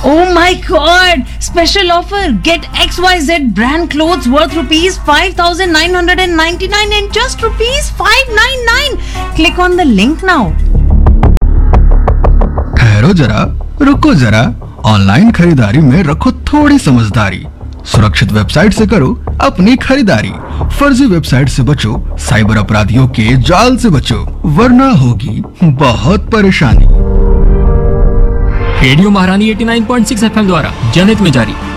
Oh my God! Special offer. Get XYZ brand clothes worth rupees 5,999 and just rupees 599. Click on the link now. ठहरो जरा, रुको जरा, online खरीदारी में रखो थोड़ी समझदारी। सुरक्षित वेबसाइट से करो अपनी खरीदारी। फर्जी वेबसाइट से बचो, साइबर अपराधियों के जाल से बचो, वरना होगी बहुत परेशानी। रेडियो महारानी 89.6 FM द्वारा जनहित में जारी।